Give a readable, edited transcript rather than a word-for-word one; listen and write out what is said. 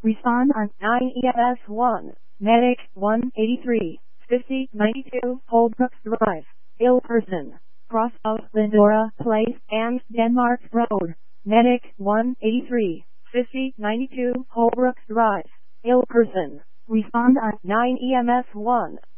Respond on 9 EMS 1. Medic 183, 5092 Holbrook Drive. Ill person. Cross of Lindora Place and Denmark Road. Medic 183, 5092 Holbrook Drive. Ill person. Respond on 9 EMS 1.